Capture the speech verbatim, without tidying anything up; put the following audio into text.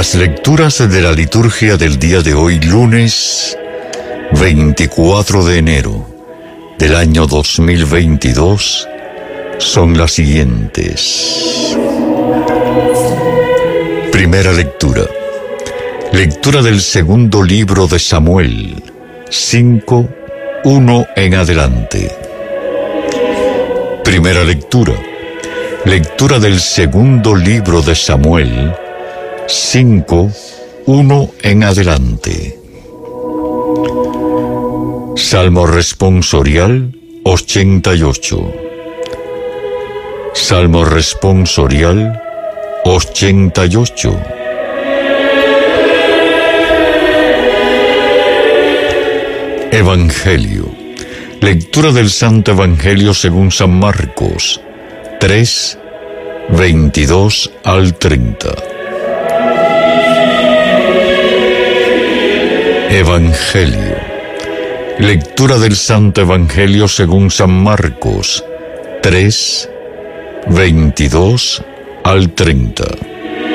Las lecturas de la liturgia del día de hoy, lunes veinticuatro de enero del año dos mil veintidós, son las siguientes. Primera lectura. Lectura del segundo libro de Samuel, cinco, uno en adelante. Primera lectura. Lectura del segundo libro de Samuel, cinco, uno en adelante. Salmo responsorial ochenta y ocho. Salmo responsorial ochenta y ocho. Evangelio. Lectura del Santo Evangelio según San Marcos, tres, veintidós al treinta. Evangelio. Lectura del Santo Evangelio según San Marcos, tres, veintidós al treinta.